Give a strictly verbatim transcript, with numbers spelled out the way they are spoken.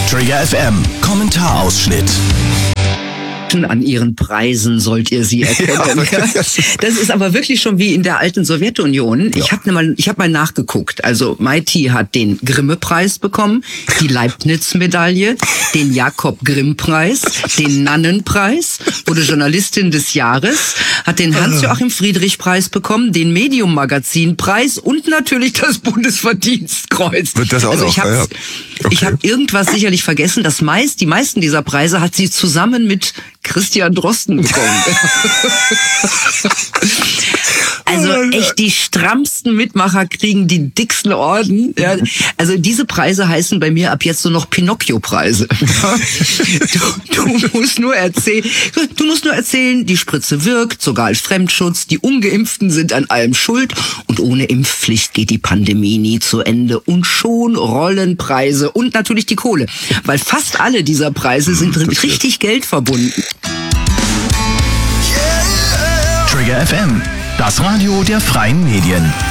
Trigger F M, Kommentarausschnitt. An ihren Preisen sollt ihr sie erkennen. Ja, das ist aber wirklich schon wie in der alten Sowjetunion. Ich Ja. habe mal, ich habe mal nachgeguckt. Also Mighty hat den Grimme-Preis bekommen, die Leibniz-Medaille, den Jakob-Grimm-Preis, den Nannen-Preis, wurde Journalistin des Jahres, hat den Hans-Joachim-Friedrich-Preis bekommen, den Medium-Magazin-Preis und natürlich das Bundesverdienstkreuz. Wird das auch also noch? ich habe Ja. Okay. ich hab irgendwas sicherlich vergessen. Das meist, die meisten dieser Preise hat sie zusammen mit Christian Drosten bekommen. Also echt, die strammsten Mitmacher kriegen die dicksten Orden. Ja, also diese Preise heißen bei mir ab jetzt nur noch Pinocchio-Preise. Du, du musst nur erzählen, du musst nur erzählen, die Spritze wirkt, sogar als Fremdschutz, die Ungeimpften sind an allem schuld und ohne Impfpflicht geht die Pandemie nie zu Ende und schon rollen Preise und natürlich die Kohle, weil fast alle dieser Preise sind mit richtig Geld verbunden. Trigger F M, das Radio der freien Medien.